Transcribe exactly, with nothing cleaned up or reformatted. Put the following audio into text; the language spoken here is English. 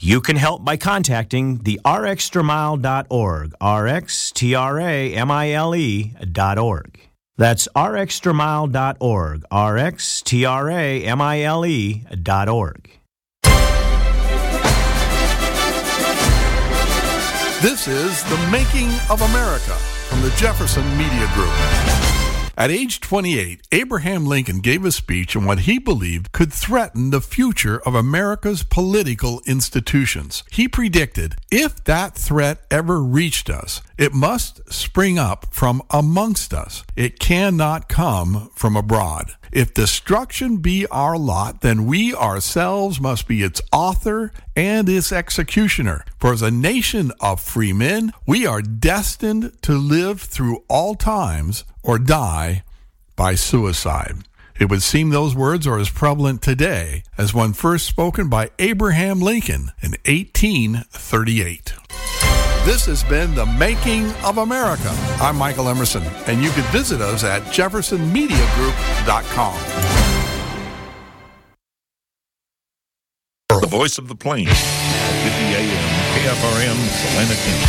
You can help by contacting the r extra mile dot org, R X T R A M I L E dot org. That's r extra mile dot org, R X T R A M I L E dot org. This is The Making of America from the Jefferson Media Group. At age twenty-eight, Abraham Lincoln gave a speech on what he believed could threaten the future of America's political institutions. He predicted, if that threat ever reached us, it must spring up from amongst us. It cannot come from abroad. If destruction be our lot, then we ourselves must be its author and its executioner. For as a nation of free men, we are destined to live through all times or die by suicide. It would seem those words are as prevalent today as when first spoken by Abraham Lincoln in eighteen thirty-eight. This has been The Making of America. I'm Michael Emerson, and you can visit us at jefferson media group dot com. The voice of the plains, fifty A M, K F R M, Salina, Kansas.